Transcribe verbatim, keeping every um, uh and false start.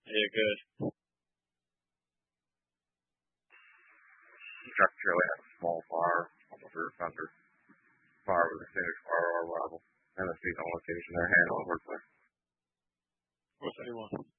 Yeah, good. The truck trailer had a small fire on the rear fender. Fire was extinguished prior to our arrival. M S P's on location there, handling work there. What's anyone?